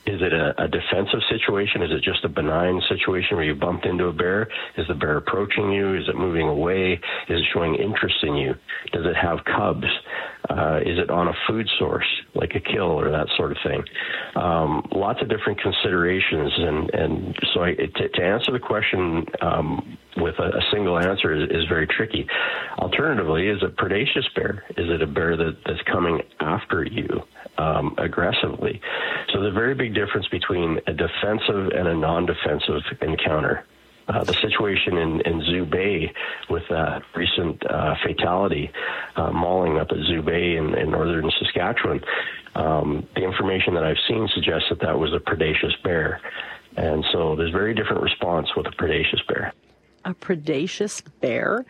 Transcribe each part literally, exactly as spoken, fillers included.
Is it a, a defensive situation? Is it just a benign situation where you bumped into a bear? Is the bear approaching you? Is it moving away? Is it showing interest in you? Does it have cubs? Uh, is it on a food source, like a kill or that sort of thing? Um, lots of different considerations. And, and so I, to, to answer the question um, with a, a single answer is, is very tricky. Alternatively, is it predaceous bear? Is it a bear that, that's coming after you um, aggressively? So there's a very big difference between a defensive and a non-defensive encounter. Uh, the situation in, in Zoo Bay with that recent uh, fatality, uh, mauling up at Zoo Bay in, in northern Saskatchewan, um, the information that I've seen suggests that that was a predaceous bear. And so there's very different response with a predaceous bear. A predaceous bear?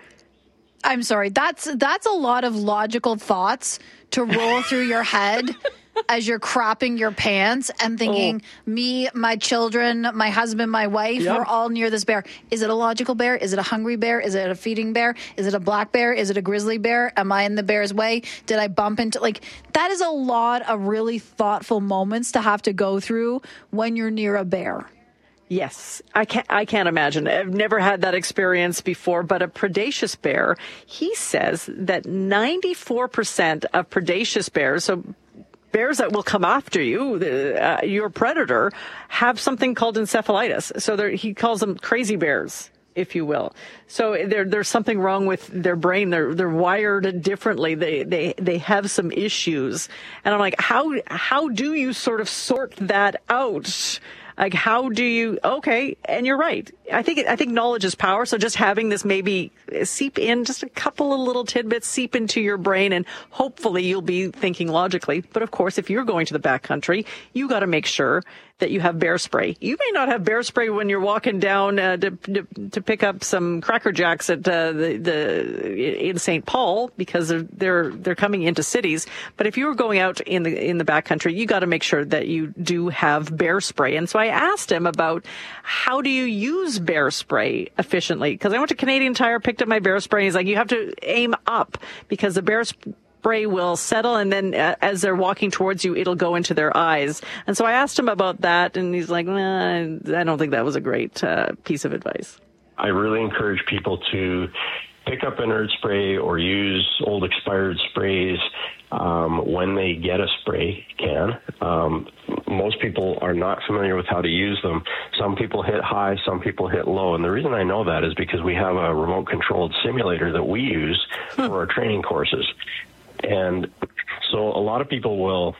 I'm sorry, that's that's a lot of logical thoughts to roll through your head as you're crapping your pants and thinking, oh. me, my children, my husband, my wife, yep. we're all near this bear. Is it a logical bear? Is it a hungry bear? Is it a feeding bear? Is it a black bear? Is it a grizzly bear? Am I in the bear's way? Did I bump into, like, that is a lot of really thoughtful moments to have to go through when you're near a bear. Yes, I can't, I can't imagine. I've never had that experience before, but a predaceous bear, he says that ninety-four percent of predaceous bears, so bears that will come after you, uh, your predator, have something called encephalitis. So he calls them crazy bears, if you will. So there, there's something wrong with their brain. They're they're wired differently. They they they have some issues. And I'm like, how how do you sort of sort that out? Like, how do you, okay, and you're right. I think, I think knowledge is power. So just having this maybe seep in, just a couple of little tidbits seep into your brain, and hopefully you'll be thinking logically. But of course, if you're going to the backcountry, you got to make sure that you have bear spray. You may not have bear spray when you're walking down uh, to, to to pick up some Cracker Jacks at uh, the the in Saint Paul, because they're, they're they're coming into cities. But if you were going out in the in the backcountry, you got to make sure that you do have bear spray. And so I asked him about how do you use bear spray efficiently, because I went to Canadian Tire, picked up my bear spray, and he's like, you have to aim up because the bear spray spray will settle, and then uh, as they're walking towards you, it'll go into their eyes. And so I asked him about that, and he's like, nah, I don't think that was a great uh, piece of advice. I really encourage people to pick up inert spray or use old expired sprays um, when they get a spray can. Um, most people are not familiar with how to use them. Some people hit high, some people hit low. And the reason I know that is because we have a remote controlled simulator that we use for our training courses. And so a lot of people will,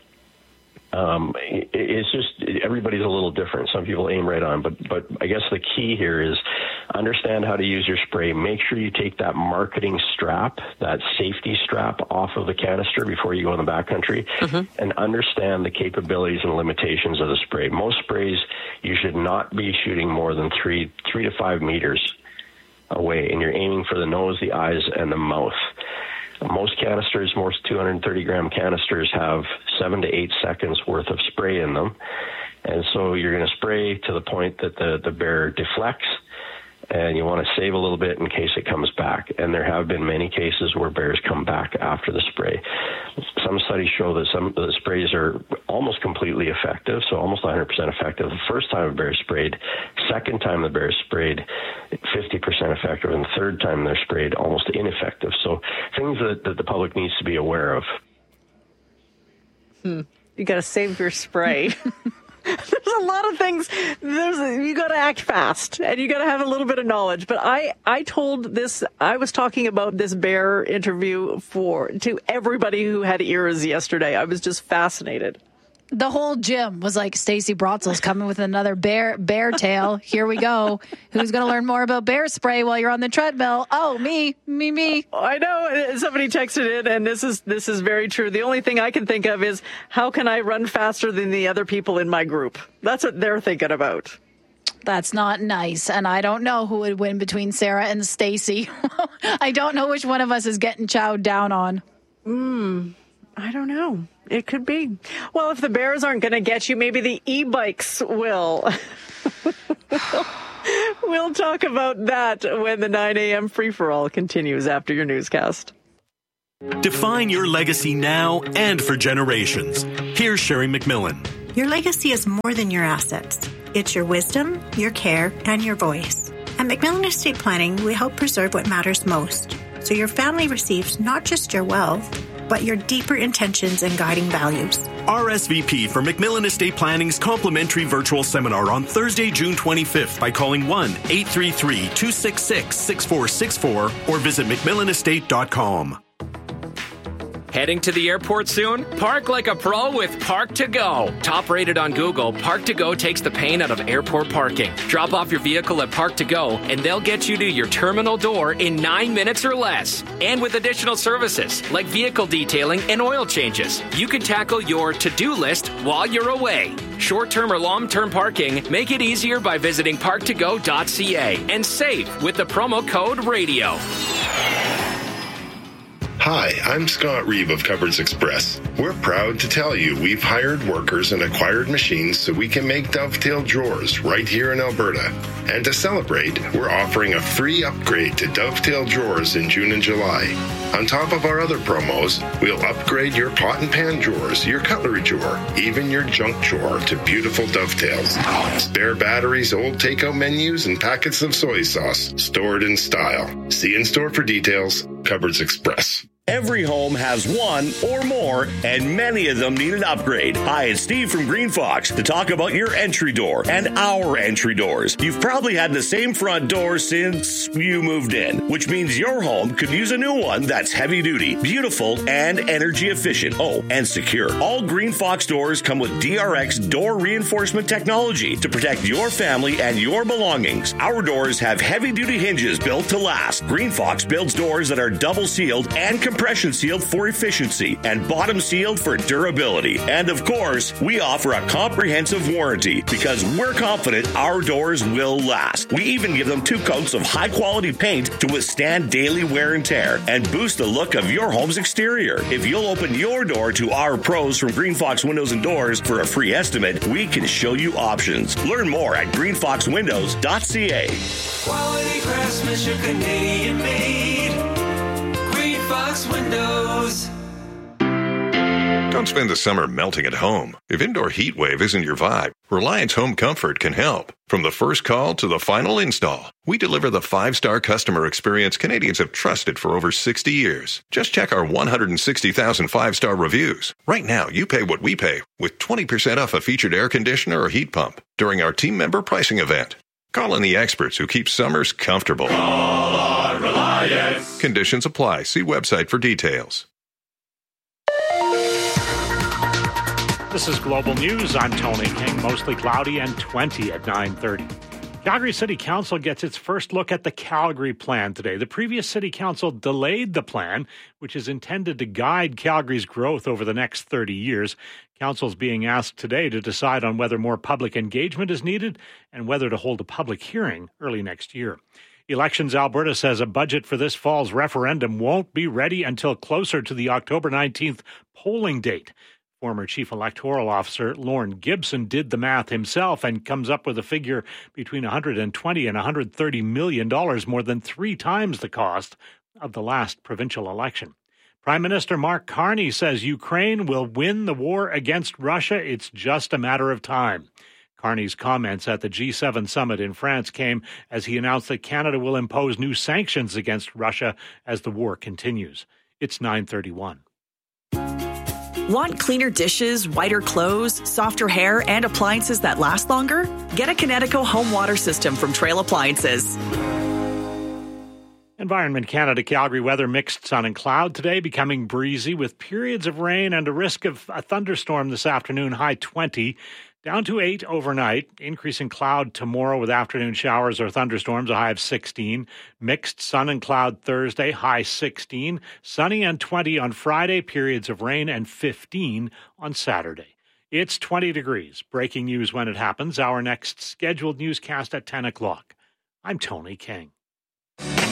um, it, it's just, everybody's a little different. Some people aim right on, but, but I guess the key here is understand how to use your spray. Make sure you take that marketing strap, that safety strap off of the canister before you go in the backcountry, mm-hmm. and understand the capabilities and limitations of the spray. Most sprays, you should not be shooting more than three, three to five meters away, and you're aiming for the nose, the eyes, and the mouth. Most canisters, most two hundred thirty gram canisters have seven to eight seconds worth of spray in them. And so you're going to spray to the point that the, the bear deflects, and you want to save a little bit in case it comes back. And there have been many cases where bears come back after the spray. Some studies show that some of the sprays are almost completely effective, so almost one hundred percent effective the first time a bear is sprayed. Second time the bear is sprayed, fifty percent effective, and the third time they're sprayed, almost ineffective. So things that, that the public needs to be aware of. Hmm. You got to save your spray. There's a lot of things. There's a, you got to act fast, and you got to have a little bit of knowledge. But I, I told this, I was talking about this bear interview for to everybody who had ears yesterday. I was just fascinated. The whole gym was like, Stacey Brotzel's coming with another bear bear tale. Here we go. Who's going to learn more about bear spray while you're on the treadmill? Oh, me, me, me. I know. Somebody texted in, and this is this is very true. The only thing I can think of is, how can I run faster than the other people in my group? That's what they're thinking about. That's not nice. And I don't know who would win between Sarah and Stacey. I don't know which one of us is getting chowed down on. Hmm. I don't know. It could be. Well, if the bears aren't going to get you, maybe the e-bikes will. We'll talk about that when the nine a.m. free-for-all continues after your newscast. Define your legacy now and for generations. Here's Sherry McMillan. Your legacy is more than your assets. It's your wisdom, your care, and your voice. At Macmillan Estate Planning, we help preserve what matters most, so your family receives not just your wealth, but your deeper intentions and guiding values. R S V P for Macmillan Estate Planning's complimentary virtual seminar on Thursday, June twenty-fifth by calling one eight three three, two six six, six four six four or visit macmillan estate dot com. Heading to the airport soon? Park like a pro with Park to Go. Top rated on Google, Park to Go takes the pain out of airport parking. Drop off your vehicle at Park to Go and they'll get you to your terminal door in nine minutes or less. And with additional services like vehicle detailing and oil changes, you can tackle your to-do list while you're away. Short-term or long-term parking, make it easier by visiting park to go dot c a and save with the promo code RADIO. Hi, I'm Scott Reeve of Cupboards Express. We're proud to tell you we've hired workers and acquired machines so we can make dovetail drawers right here in Alberta. And to celebrate, we're offering a free upgrade to dovetail drawers in June and July. On top of our other promos, we'll upgrade your pot and pan drawers, your cutlery drawer, even your junk drawer to beautiful dovetails. Spare batteries, old takeout menus, and packets of soy sauce stored in style. See in store for details. Cupboards Express. Every home has one or more, and many of them need an upgrade. Hi, it's Steve from Green Fox to talk about your entry door and our entry doors. You've probably had the same front door since you moved in, which means your home could use a new one that's heavy duty, beautiful, and energy efficient. Oh, and secure. All Green Fox doors come with D R X door reinforcement technology to protect your family and your belongings. Our doors have heavy duty hinges built to last. Green Fox builds doors that are double sealed and compression sealed for efficiency and bottom sealed for durability. And of course, we offer a comprehensive warranty because we're confident our doors will last. We even give them two coats of high quality paint to withstand daily wear and tear and boost the look of your home's exterior. If you'll open your door to our pros from Green Fox Windows and Doors for a free estimate, we can show you options. Learn more at green fox windows dot c a. Quality craftsmanship, Canadian made. Fox Windows. Don't spend the summer melting at home. If indoor heat wave isn't your vibe, Reliance Home Comfort can help. From the first call to the final install, we deliver the five-star customer experience Canadians have trusted for over sixty years. Just check our one hundred sixty thousand five-star reviews. Right now, you pay what we pay with twenty percent off a featured air conditioner or heat pump during our team member pricing event. Call in the experts who keep summers comfortable. Call our Reliance. Conditions apply. See website for details. This is Global News. I'm Tony King. Mostly cloudy and twenty at nine thirty. Calgary City Council gets its first look at the Calgary Plan today. The previous City Council delayed the plan, which is intended to guide Calgary's growth over the next thirty years. Council's being asked today to decide on whether more public engagement is needed and whether to hold a public hearing early next year. Elections Alberta says a budget for this fall's referendum won't be ready until closer to the October nineteenth polling date. Former Chief Electoral Officer Lorne Gibson did the math himself and comes up with a figure between one hundred twenty and one hundred thirty million dollars, more than three times the cost of the last provincial election. Prime Minister Mark Carney says Ukraine will win the war against Russia. It's just a matter of time. Carney's comments at the G seven summit in France came as he announced that Canada will impose new sanctions against Russia as the war continues. It's nine thirty-one. Want cleaner dishes, whiter clothes, softer hair, and appliances that last longer? Get a Kinetico home water system from Trail Appliances. Environment Canada Calgary weather, mixed sun and cloud today, becoming breezy with periods of rain and a risk of a thunderstorm this afternoon, high twenty. Down to eight overnight, increasing cloud tomorrow with afternoon showers or thunderstorms, a high of sixteen. Mixed sun and cloud Thursday, high sixteen. Sunny and twenty on Friday, periods of rain, and fifteen on Saturday. It's twenty degrees. Breaking news when it happens. Our next scheduled newscast at ten o'clock. I'm Tony King.